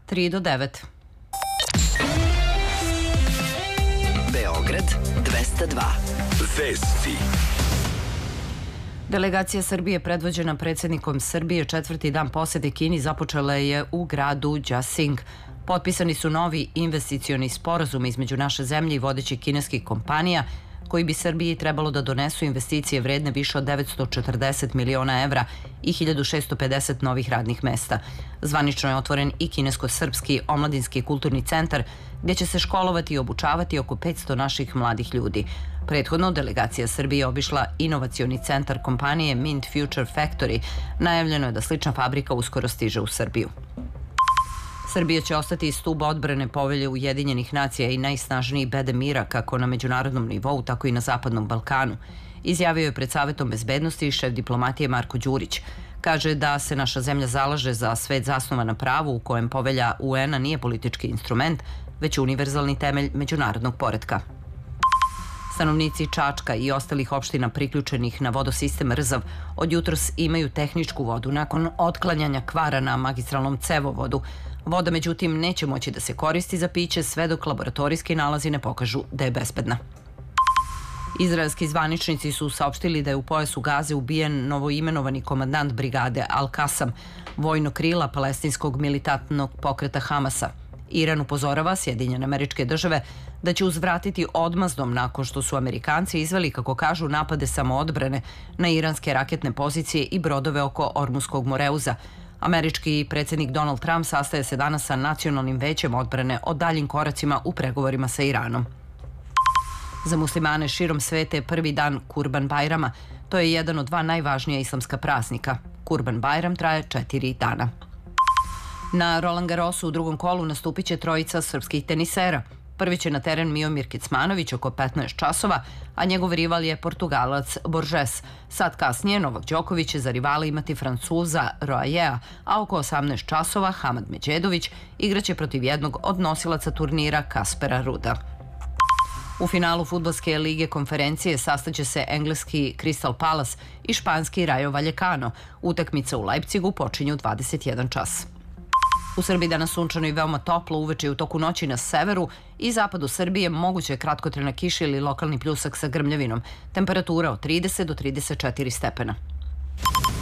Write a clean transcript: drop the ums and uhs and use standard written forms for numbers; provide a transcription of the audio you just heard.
3 do 9. Beograd 202. Vesti. Delegacija Srbije predvođena predsjednikom Srbije četvrti dan posete Kini započela je u gradu Jiaxing. Potpisani su novi investicioni sporazumi između naše zemlje i vodećih kineskih kompanija koji bi Srbiji trebalo da donesu investicije vredne više od 940 miliona evra i 1650 novih radnih mesta. Zvanično je otvoren i kinesko-srpski omladinski kulturni centar gdje će se školovati i obučavati oko 500 naših mladih ljudi. Prethodno, delegacija Srbije obišla inovacioni centar kompanije Mint Future Factory. Najavljeno je da slična fabrika uskoro stiže u Srbiju. Srbija će ostati stub odbrane Povelje Ujedinjenih nacija i najsnažniji bedem mira kako na međunarodnom nivou, tako i na Zapadnom Balkanu. Izjavio je pred Savetom bezbednosti šef diplomatije Marko Đurić. Kaže da se naša zemlja zalaže za svet zasnovan na pravu u kojem Povelja UN-a nije politički instrument, već univerzalni temelj međunarodnog poretka. Stanovnici Čačka i ostalih opština priključenih na vodosistem Rzav od jutros imaju tehničku vodu nakon otklanjanja kvara na magistralnom cevovodu. Voda, međutim, neće moći da se koristi za piće sve dok laboratorijski nalazi ne pokažu da je bezbedna. Izraelski zvaničnici su saopštili da je u pojasu Gaze ubijen novoimenovani komandant brigade Al-Kasam, vojnog krila palestinskog militantnog pokreta Hamasa. Iran upozorava Sjedinjene Američke Države da će uzvratiti odmazdom nakon što su Amerikanci izveli, kako kažu, napade samoodbrane na iranske raketne pozicije i brodove oko Ormuskog Moreuza. Američki predsjednik Donald Trump sastaje se danas sa Nacionalnim većem odbrane o daljim koracima u pregovorima sa Iranom. Za muslimane širom sveta je prvi dan Kurban Bajrama. To je jedan od dva najvažnija islamska praznika. Kurban Bajram traje 4 dana. Na Roland Garrosu u drugom kolu nastupit će trojica srpskih tenisera. Prvi će na teren Miomir Kecmanović oko 15 časova, a njegov rival je Portugalac Borges. Sat kasnije Novak Đoković će za rivala imati Francuza Roajea, a oko 18 časova Hamad Međedović igraće protiv jednog od nosilaca turnira Kaspera Ruda. U finalu fudbalske lige konferencije sastaće se engleski Crystal Palace i španski Rayo Vallecano. Utakmica u Leipzigu počinje u 21 čas. U Srbiji danas sunčano i veoma toplo, uveče i u toku noći na severu i zapadu Srbije moguće je kratkotrajna kiša ili lokalni pljusak sa grmljavinom. Temperatura od 30 do 34 stepena.